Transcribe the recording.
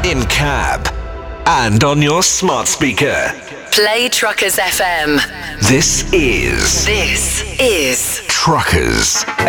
in cab, and on your smart speaker. Play Truckers FM. This is This is Truckers